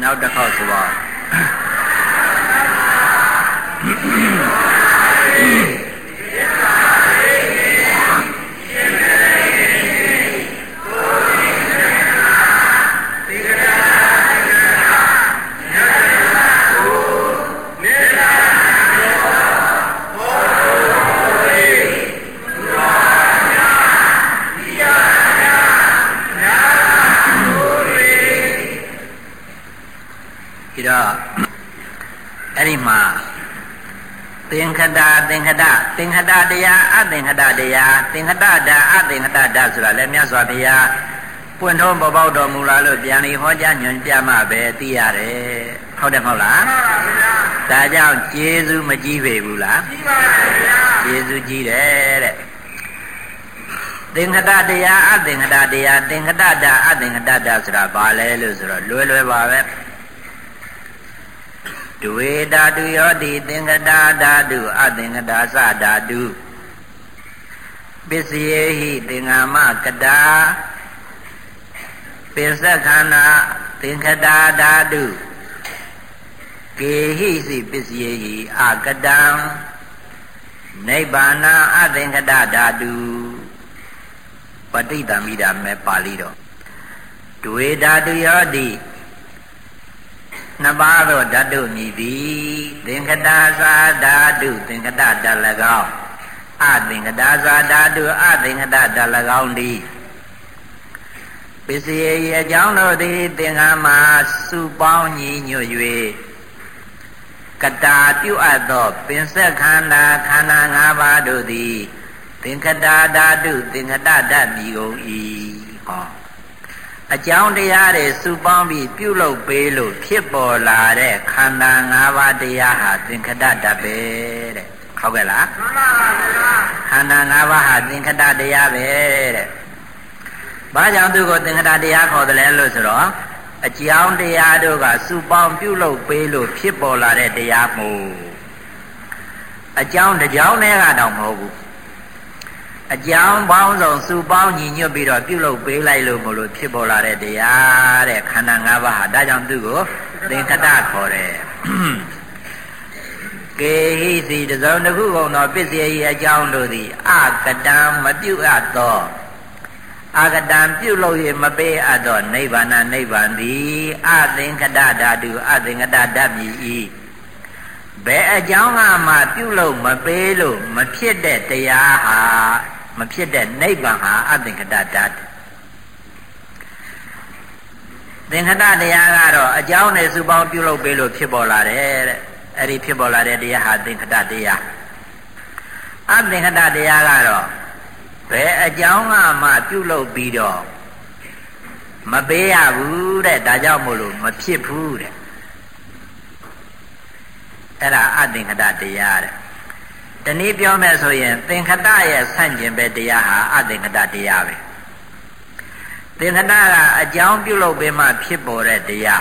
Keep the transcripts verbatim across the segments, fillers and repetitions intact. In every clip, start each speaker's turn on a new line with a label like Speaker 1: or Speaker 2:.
Speaker 1: နောက်တစ်ခေါက်ဆိုပါအဲ့ဒီမှာသင်္ခတသင်္ခတသင်္ခတတရားအသင်္ခတတရားသင်္ခတဓာတ်အသင်္ခတဓာတ်ဆိုတာလည်းမြတ်စွာဘုရားပွင့်ထုံးပေါ်ပေါက်တော်မူလာလို့ပြန်ပြီးဟောကြားညွှန်ပြမှပဲသိရတယ်ဟုတ်တယ်မဟုတ်လားမှန်ပါဗျာဒါကြောင့်ကျေးဇူးမကြီးပေဘူးလားကြီးပါဗျာကျေးဇူးကြီးတယ်တဲ့သင်္ခတတရားအသင်္ခတတရားသင်္ခတဓာတ်အသင်္ခတဓာတ်ဆိုတာဘာလဲလို့ဆိုတော့လွယ်လွယ်ပါပဲဒွေဓာတုယောတိသင်္ကတာဓာတုအသင်္ကတာသဓာတုပစ္စယေဟိသင်္ဃမကတာပိစခန္ဓာသင်္ကတာဓာတုကေဟိစီပစ္စယေဟိအကတံနိဗ္ဗာနံအသင်္ကတာဓာတုပဋိသမိဓာမေပါဠိတော်ဒွေဓာတုယောတိနှစ်ပါးသောဓာတုမြည်သည်သင်္ကတာသာဓာတုသင်္ကတဓာတ်၎င်းအသင်္ကတာသာဓာတုအသင်္ကတဓာတ်၎င်းသည်ပစ္စယေအကြောင်းတို့သည်သင်္ဃမှာစုပေါင်းညီညွတ်၍ကတာပြုအပ်သောပင်ဆက်ခန္ဓာခန္ဓာ၅ပါးတို့သည်သင်္ကတာဓာတုသင်္ကတဓာတ်မြည်ကုန်၏ဟောအကြောင်းတရားတွေစုပေါင်းပြီးပြုလုပ်ပေးလို့ဖြစ်ပေါ်လာတဲ့ခန္ဓာ၅ပါးတရားဟာသင်္ခတဓာတ်ပဲတဲ့ဟုတ်ကဲ့လားမှန်ပါပါဗျာခန္ဓာ၅ပါးဟာသင်္ခတတရားပဲတဲ့ဘာကြောင့်သူကိုသင်္ခတတရားခေါ်တယ်လဲလို့ဆိုတော့အကြောင်းတရားတို့ကစုပေါင်းပြုလုပ်ပေးလို့ဖြစ်ပေါ်လာတဲ့တရားမို့အကြောင်းတစ်ကြောင်းနဲ့ကတော့မဟုတ်ဘူးအကြောင်းပေါင်းစုံစုပေါင်းညီညွတ်ပြီးတော့ပြုလုပ်ပေးလိုက်လို့မလို့ဖြစ်ပေါ်လာတဲ့တရားတဲ့ခန္ဓာ၅ပါးဟာဒါကြောင့်သူ့ကိုသင်္ခတခေါ်တယ်ကေဟိစီတစုံတစ်ခုကုန်သောပစ္စည်း၏အကြောင်းတို့သည်အကတံမပြုအပ်သောအကတံပြုလုပ်၍မပေးအပ်သောနိဗ္ဗာန်နိဗ္ဗာန်သည်အသင်္ခတဓာတုအသင်္ခတဓာတ်မြည်၏ဘယ်အကြောင်းကမှပြုလုပ်မပေးလို့မဖြစ်တဲ့တရားဟာမဖြစ်တဲ့နိဗ္ဗာန်ဟာအသင်္ခတဓာတ်သင်္ခတတရားကတော့အကြောင်းနဲ့စုပေါင်းပြုလုပ်ပေးလို့ဖြစ်ပေါ်လာတယ်တဲ့အဲ့ဒီဖြစ်ပေါ်လာတဲ့တရားဟာသင်္ခတတရားအသင်္ခတတရားကတော့ဘယ်အကြောင်းကမှပြုလုပ်ပြီးတော့မပေးရဘူးတဲ့ဒါကြောင့်မို့လို့မဖြစ်ဘူးတဲ့အဲ့ဒါအသင်္ခတတရားတဲ့တနည်းပြောမယ်ဆိုရင်သင်္ခတရဲ့ဆန့်ကျင်ဘက်တရားဟာအသင်္ခတတရားပဲသင်္ခတကအကြောင်းပြုလုပ်ပေးမှဖြစ်ပေါ်တဲ့တရား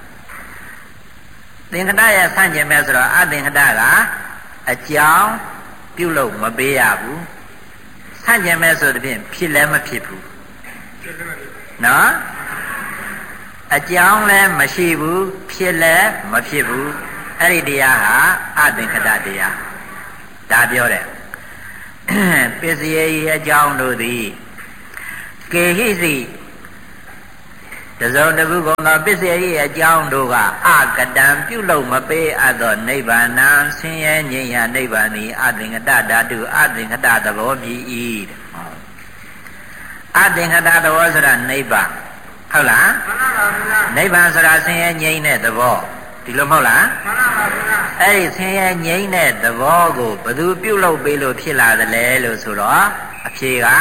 Speaker 1: သင်္ခတရဲ့ဆန့်ကျင်ဘက်ဆိုတော့အသင်္ခတကအကြောင်းပြုလုပ်မပေးရဘူးဆန့်ကျင်ဘက်ဆိုတဲ့ဖြင့်ဖြစ်လည်းမဖြစ်ဘူးနော်အကြောင်းလည်းမရှိဘူးဖြစ်လည်းမဖြစ်ဘူးအဲ့ဒီတရားဟာအသင်္ခတတရားဒါပြောတယ်ပစ္စယေအကြောင်းတို့သည်ကေဟိစီတစုံတစ်ခုကုန်သောပစ္စယေအကြောင်းတို့ကအကတံပြုလုပ်မပေးအပ်သောနိဗ္ဗာန်ဆင်းရဲငြိမ်းရာနိဗ္ဗာန်သည်အသင်္ခတဓာတုအသင်္ခတသဘောမြည်၏အသင်္ခတသဘောဆိုတာနိဗ္ဗာန်ဟုတ်လားမှန်ပါပါဗျာနိဗ္ဗာန်ဆိုတာဆင်းရဲငြိမ်းတဲ့သဘောဒီလိုမဟုတ်လားမှန်ပါပါဗျာအဲ့ဒီဆင်းရဲငြိမ်းတဲ့သဘောကိုဘယ်သူပြုလုပ်ပေးလို့ဖြစ်လာသလဲလို့ဆိုတော့အဖြေက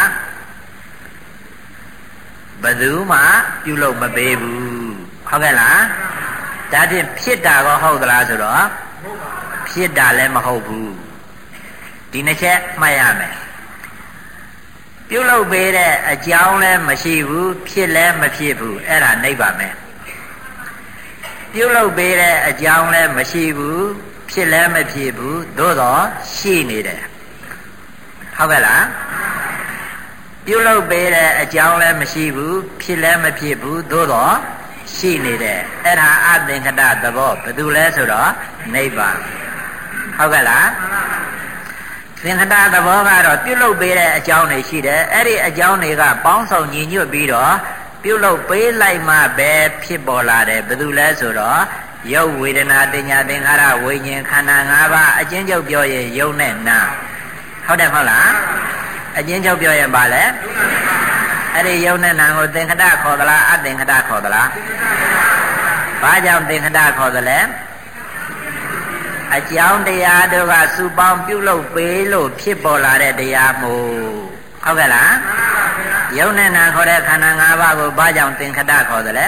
Speaker 1: ဘယ်သူမှပြုလုပ်မပေးဘူးဟုတ်ကဲ့လားဒါဖြင့်ဖြစ်တာကောဟုတ်သလားဆိုတော့ဖြစ်တာလည်းမဟုတ်ဘူးဒီနှစ်ချက်မှတ်ရမယ်ပြုလုပ်ပေးတဲ့အကြောင်းလည်းမရှိဘူးဖြစ်လည်းမဖြစ်ဘူးအဲ့ဒါနိဗ္ဗာန်ပဲပြုလုပ်ပေးတဲ့အကြောင်းလည်းမရှိဘူးဖြစ်လည်းမဖြစ်ဘူးသို့တော့ရှိနေတယ်ဟုတ်ကဲ့လားပြုလုပ်ပေးတဲ့အကြောင်းလည်းမရှိဘူးဖြစ်လည်းမဖြစ်ဘူးသို့တော့ရှိနေတဲ့အဲ့ဒါအသင်္ခတသဘောဘယ်သူလဲဆိုတော့နိဗ္ဗာန်ဟုတ်ကဲ့လားသင်္ခတသဘောကတော့ပြုလုပ်ပေးတဲ့အကြောင်းတွေရှိတယ်အဲ့ဒီအကြောင်းတွေကပေါင်းစုံညီညွတ်ပြီးတော့ပြုလုပ်ပေးလိုက်မှပဲဖြစ်ပေါ်လာတယ်ဘယ်သူလဲဆိုတော့ရုပ်ဝေဒနာတင်ညာသင်္ခါရဝိညာဉ်ခန္ဓာ၅ပါးအချင်းချုပ်ပြောရင်ရုပ်နဲ့နာဟုတ်တယ်မဟုတ်လားအချင်းချုပ်ပြောရင်ပါလေအဲ့ဒီရုပ်နဲ့နာကိုသင်္ခတခေါ်သလားအသင်္ခတခေါ်သလားဘာကြောင့်သင်္ခတခေါ်သလဲအကြောင်းတရားတို့ကစုပေါင်းပြုလုပ်ပေးလို့ဖြစ်ပေါ်လာတဲ့တရားမို့ဟုတ်ကဲ့လားယုံနဲ့နာခေါ်တဲ့ခန္ဓာ၅ပါးကိုဘာကြောင့်သင်္ခတခေါ်သလဲ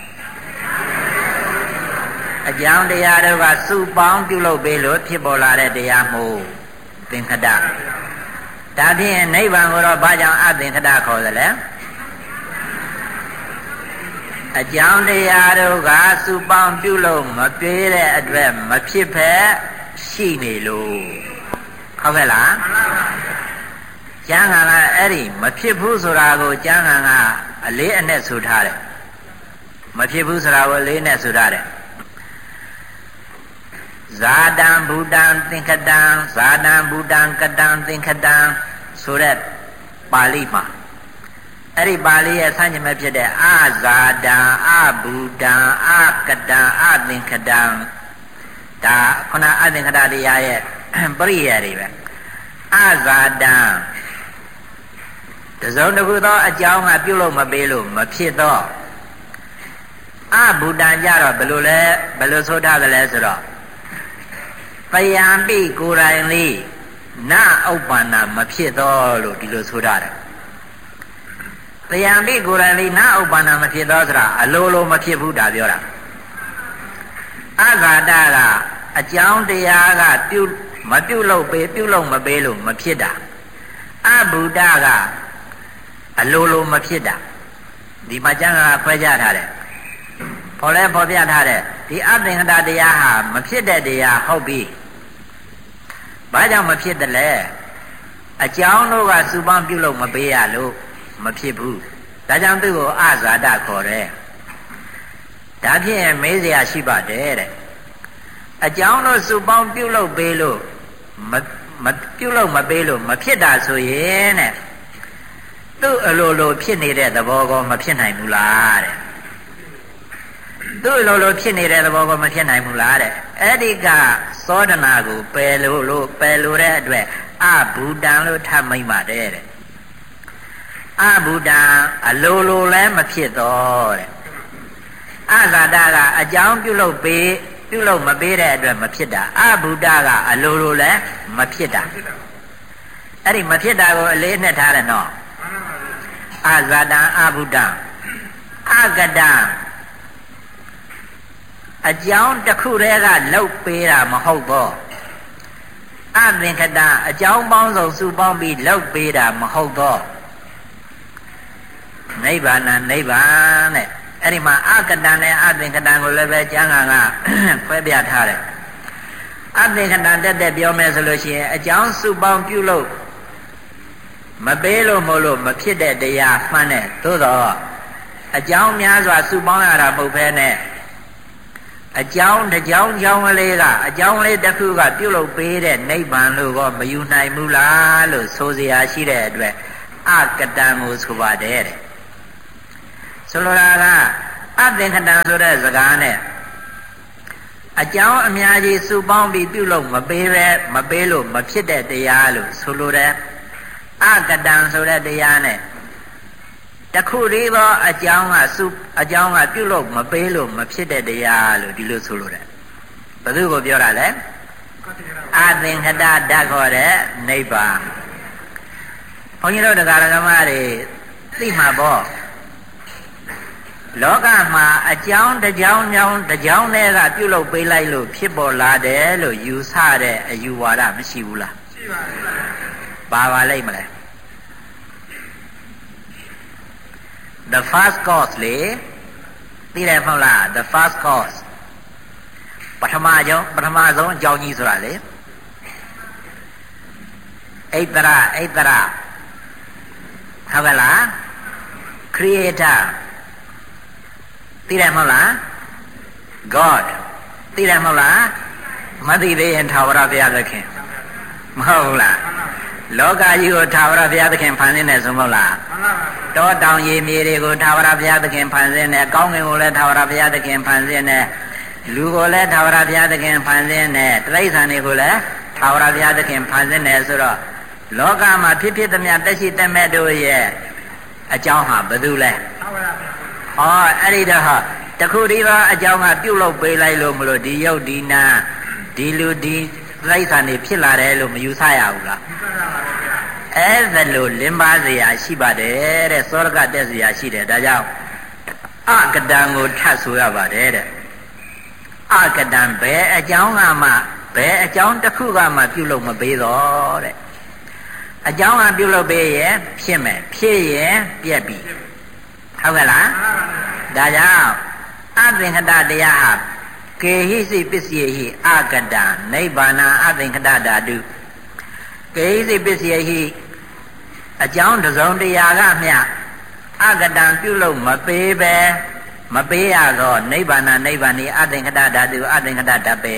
Speaker 1: အကြောင်းတရားတို့ကစုပေါင်းပြုလုပ်ပေးလို့ဖြစ်ပေါ်လာတဲ့တရားမို့သင်္ခတဒါဖြင့်နိဗ္ဗာန်ကိုတော့ဘာကြောင့်အသင်္ခတခေါ်သလဲအကြောင်းတရားတို့ကစုပေါင်းပြုလို့မပြေးတဲ့အတွက်မဖြစ်ဖက်ရှိနေလို့ဟုတ်ကဲ့လားကျမ်းဂန်ကအဲ့ဒီမဖြစ်ဘူးဆိုတာကိုကျမ်းဂန်ကအလေးအနက်ဆိုထားတယ်မဖြစ်ဘူးဆိုတာကိုအလေးနဲ့ဆိုထားတယ်ဇာတံဘူတံသင်္ခတံဇာတံဘူတံကတံသင်္ခတံဆိုတဲ့ပါဠိမှာအဲ့ဒီပါဠိရဲ့ဆန့်ကျင်ဘက်ဖြစ်တဲ့အဇာတံအဘူတံအကတံအသင်္ခတံဒါခုနအသင်္ခတတရားရဲ့ပရိယာတွေပဲအဇာတံတစုံတစ်ခုသောအကြောင်းကပြုလို့မပေးလို့မဖြစ်တော့အဘူတံကြတော့ဘယ်လိုလဲဘယ်လိုဆိုထားသလဲဆိုတော့ပယံပိကိုယ်တိုင်လေးနဥပ္ပန္နမဖြစ်တော့လို့ဒီလိုဆိုထားတယ်ပယံပိကိုယ်တိုင်လေးနဥပ္ပန္နမဖြစ်တော့ဆိုတာအလိုလိုမဖြစ်ဘူးဒါပြောတာအဂါတကအကြောင်းတရားကပြုမပြုလို့ပေးပြုလို့မပေးလို့မဖြစ်တာအဘူတကအလိုလိုမဖြစ်တာဒီမှာကျမ်းစာခွဲခြားထားတယ်ပေါ်လဲပေါ်ပြထားတယ်ဒီအသင်္ခတတရားဟာမဖြစ်တဲ့တရားဟုတ်ပြီဘာကြောင့်မဖြစ်တယ်လဲအကြောင်းတို့ကစုပေါင်းပြုလို့မပေးရလို့မဖြစ်ဘူးဒါကြောင့်သူ့ကိုအဇာတခေါ်တယ်ဒါဖြင့်မေးစရာရှိပါတယ်တဲ့အကြောင်းတို့စုပေါင်းပြုလုပ်ပေးလို့မမပြုလုပ်မပေးလို့မဖြစ်တာဆိုရင်တဲ့သူ့အလိုလိုဖြစ်နေတဲ့သဘောကောမဖြစ်နိုင်ဘူးလားတဲ့သူ့အလိုလိုဖြစ်နေတဲ့သဘောကောမဖြစ်နိုင်ဘူးလားတဲ့အဲ့ဒီကသောဒနာကိုပယ်လို့လို့ပယ်လို့တဲ့အတွက်အဘူတံလို့ထပ်မိမ့်ပါတယ်တဲ့အဘူတံအလိုလိုလည်းမဖြစ်တော့တဲ့အဇာတကအကြောင်းပြုလုပ်ပေးပြုလုပ်မပေးတဲ့အတွက်မဖြစ်တာအဘူတကအလိုလိုလည်းမဖြစ်တာအဲ့ဒီမဖြစ်တာကိုအလေးနဲ့ထားတယ်နော်အဇာတံအဘူတံအကတံအကြောင်းတစ်ခုတည်းကလောက်ပေးတာမဟုတ်တော့အသင်္ခတအကြောင်းပေါင်းစုံစုပေါင်းပြီးလောက်ပေးတာမဟုတ်တော့နိဗ္ဗာန်နိဗ္ဗာန်တဲ့အဲ့ဒီမှာအကတံနဲ့အသင်္ခတကိုလည်းပဲကျမ်းဂန်ကခွဲပြထားတယ်အသင်္ခတတက်တက်ပြောမယ်ဆိုလို့ရှိရင်အကြောင်းစုပေါင်းပြုလို့မပေးလို့မလို့မဖြစ်တဲ့တရားမှန်တဲ့သို့တော့အကြောင်းများစွာစုပေါင်းရတာမဟုတ်ဘဲနဲ့အကြောင်းတစ်ကြောင်းကြောင်းကလေးကအကြောင်းလေးတစ်ခုကပြုလုပ်ပေးတဲ့နိဗ္ဗာန်လို့ก็မယူနိုင်ဘူးလားလို့ဆိုစရာရှိတဲ့အတွက်အကတံကိုဆိုပါတယ်တဲ့ဆိုလိုတာကအသင်္ခတံဆိုတဲ့စကားနဲ့အကြောင်းအများကြီးစုပေါင်းပြီးပြုလုပ်မပေးပဲမပေးလို့မဖြစ်တဲ့တရားလို့ဆိုလိုတယ်အကတံဆိုတဲ့တရားနဲ့တခုတည်းသောအကြောင်းကစုအကြောင်းကပြုလို့မပေးလို့မဖြစ်တဲ့တရားလို့ဒီလိုဆိုလိုတယ်ဘယ်သူကိုပြောတာလဲအသင်္ခတဓာတ်ခေါ်တဲ့နိဗ္ဗာန်ဘုန်းကြီးတို့တရားဓမ္မတွေသိမှာပေါ့လောကမှာအကြောင်းတစ်ကြောင်းကြောင်းတစ်ကြောင်းတည်းကပြုလုပ်ပေးလိုက်လို့ဖြစ်ပေါ်လာတယ်လို့ယူဆတဲ့အယူဝါဒမရှိဘူးလားရှိပါဘူးပါပါလိမ့်မလဲThe first cause လေသိတယ်မဟုတ်လား The first cause ပထမကြောင့်ပထမဆုံးအကြောင်းကြီးဆိုတာလေဣတရဣတရဟုတ်ကဲ့လား Creator သိတယ်မဟုတ်လား God သိတယ်မဟုတ်လားမသိသေးရင်ထာဝရဘုရားသခင်မဟုတ်လားလောကကြီးကိုထာဝရဘုရားသခင်ဖန်ဆင်းတယ်ဆိုမဟုတ်လားတောတောင်ရေမြေတွေကိုထာဝရဘုရားသခင်ဖန်ဆင်းတယ်ကောင်းကင်ကိုလည်းထာဝရဘုရားသခင်ဖန်ဆင်းတယ်လူကိုလည်းထာဝရဘုရားသခင်ဖန်ဆင်းတယ်တိရစ္ဆာန်တွေကိုလည်းထာဝရဘုရားသခင်ဖန်ဆင်းတယ်ဆိုတော့လောကမှာဖြစ်ဖြစ်သမျှတက်ရှိတက်မဲ့တို့ရဲ့အကြောင်းဟာဘယ်သူလဲဟောအဲ့ဒီတော့ဟာတခုတည်းသောအကြောင်းကပြုတ်လို့ပေးလိုက်လို့မလို့ဒီယုတ်ဒီနာဒီလူဒီတိရစ္ဆာန်တွေဖြစ်လာတယ်လို့မယူဆရဘူးလားအဲ့ဒါလို့လင်းပါစရာရှိပါတယ်တဲ့သောရကတက်စရာရှိတယ်ဒါကြောင့်အကတံကိုထပ်ဆိုရပါတယ်တဲ့အကတံဘယ်အကြောင်းကမှဘယ်အကြောင်းတစ်ခုကမှပြုလို့မပေးတော့တဲ့အကြောင်းကပြုလို့ပေးရင်ဖြစ်မယ်ဖြစ်ရင်ပြက်ပြီဟုတ်ကဲ့လားဒါကြောင့်အသင်္ခတတရားဟာကေဟိစိပစ္စယေဟိအကတံနိဗ္ဗာနအသင်္ခတဓာတုကေဟိစိပစ္စယေဟိအကြောင်းတစ်စုံတရာကမျှအကတံပြုလို့မပေးပဲမပေးရတော့နိဗ္ဗာနနိဗ္ဗာနိအသင်္ခတဓာတုအသင်္ခတဓာပဲ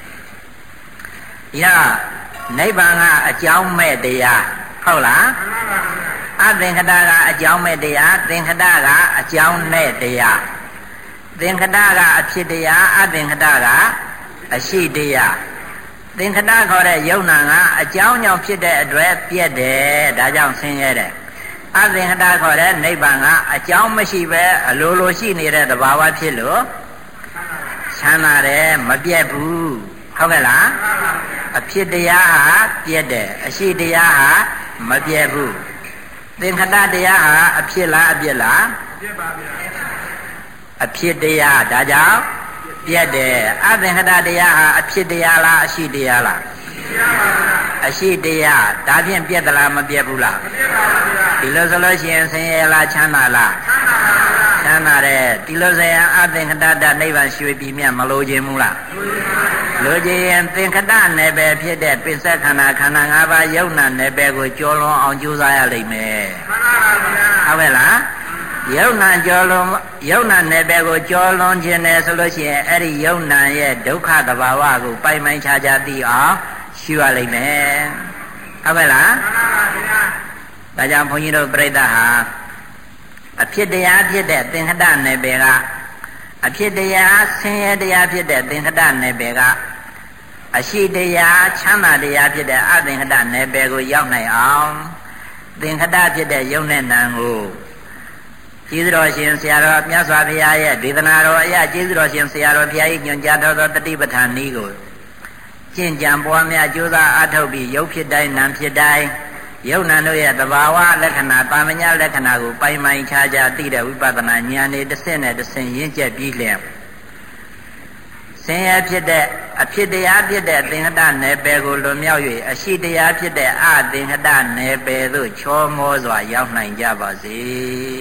Speaker 1: ယနိဗ္ဗာန်ကအကြောင်းမဲ့တရားဟုတ်လားအသင်္ခတကအကြောင်းမဲ့တရားသင်္ခတကအကြောင်းနဲ့တရားသင်္ခတကအဖြစ်တရားအသင်္ခတကအရှိတရားသင်္ခတခေါ်တဲ့ယုံနာကအကြောင်းကြောင့်ဖြစ်တဲ့အတွက်ပြည့်တယ်ဒါကြောင့်ဆင်းရဲတယ်အသင်္ခတခေါ်တဲ့နိဗ္ဗာန်ကအကြောင်းမရှိပဲအလိုလိုရှိနေတဲ့သဘာဝဖြစ်လို့ချမ်းသာတယ်မပြည့်ဘူးဟုတ်ကဲ့လားအဖြစ်တရားဟာပြည့်တယ်အရှိတရားဟာမပြည့်ဘူးသင်္ခတတရားဟာအဖြစ်လားအပြည့်လားပြည့်ပါဗျာအဖြစ်တရားဒါကြောင့်ပြည့်တယ်အသင်္ခတတရားဟာအဖြစ်တရားလားအရှိတရားလားအရှိတရားဒါဖြင့်ပြည့်သလားမပြည့်ဘူးလားဒီလိုဆိုလို့ရှိရင်ဆင်းရဲလားချမ်းသာလားချမ်းသာတယ်ဒီလိုဆိုရင်အသင်္ခတတနိဗ္ဗာန်ရွှေပြည်မြတ်မလိုချင်ဘူးလားလိုချင်ရင်သင်္ခတနယ်ပယ်ဖြစ်တဲ့ပိဿခန္ဓာခန္ဓာ၅ပါးယုံနာနယ်ပယ်ကိုကျော်လွန်အောင်ကြိုးစားရလိမ့်မယ်ဟုတ်ကဲ့လားယုံနာကျော်လွန်ယုံနာနယ်ပယ်ကိုကျော်လွန်ခြင်းနဲ့ဆိုလို့ရှိရင်အဲ့ဒီယုံနာရဲ့ဒုက္ခသဘာဝကိုပိုင်ပိုင်ခြားခြားသိအောင်ရှုရလိမ့်မယ်ဟုတ်ကဲ့လားဒါကြောင့်ဘုန်းကြီးတို့ပြိဿဟာအဖြစ်တရားဖြစ်တဲ့သင်္ခတနယ်ပယ်ကအဖြစ်တရားဆင်းရဲတရားဖြစ်တဲ့သင်္ခတနယ်ပယ်ကအရှိတရားချမ်းသာတရားဖြစ်တဲ့အသင်္ခတနယ်ပယ်ကိုရောက်နိုင်အောင်သင်္ခတဖြစ်တဲ့ယုံနဲ့နံကိုကျေးဇူးတော်ရှင်ဆရာတော်မြတ်စွာဘုရားရဲ့ဒေသနာတော်အရာကျေးဇူးတော်ရှင်ဆရာတော်ဘုရားကြီးညွှန်ကြားတော်သောတတိပဋ္ဌာန်နည်းကိုကျင့်ကြံပွားများကြိုးစားအားထုတ်ပြီးရုပ်ဖြစ်တိုင်းနာမ်ဖြစ်တိုင်းယုံနာတို့ရဲ့သဘာဝလက္ခဏာပါမညာလက္ခဏာကိုပိုင်ပိုင်ခြားခြားသိတဲ့ဝိပဿနာဉာဏ်နဲ့တစ်ဆင့်နဲ့တစ်ဆင့်ရင့်ကျက်ပြီးလျက်ဆင်းရဲဖြစ်တဲ့အဖြစ်တရားဖြစ်တဲ့သင်္ခတနယ်ပယ်ကိုလွန်မြောက်၍အရှိတရားဖြစ်တဲ့အသင်္ခတနယ်ပယ်သို့ချောမောစွာရောက်နိုင်ကြပါစေ